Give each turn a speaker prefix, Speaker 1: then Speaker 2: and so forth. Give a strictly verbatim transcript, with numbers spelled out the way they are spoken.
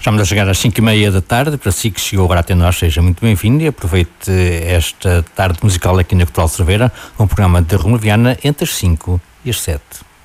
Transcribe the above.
Speaker 1: Estamos a chegar às cinco e meia da tarde. Para si que chegou agora até nós, seja muito bem-vindo e aproveite esta tarde musical aqui na Cultural Cerveira, um programa de Romana Viana entre as cinco e as sete.